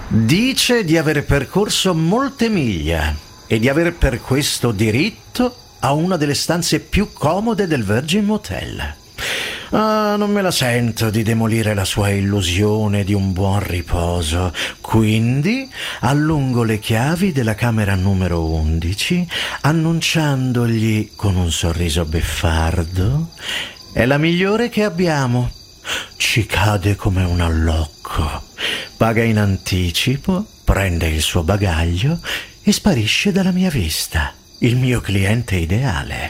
Dice di aver percorso molte miglia e di aver per questo diritto a una delle stanze più comode del Virgin Motel. Ah, non me la sento di demolire la sua illusione di un buon riposo, quindi allungo le chiavi della camera numero 11, annunciandogli con un sorriso beffardo: è la migliore che abbiamo. Ci cade come un allocco, paga in anticipo, prende il suo bagaglio e sparisce dalla mia vista. Il mio cliente ideale.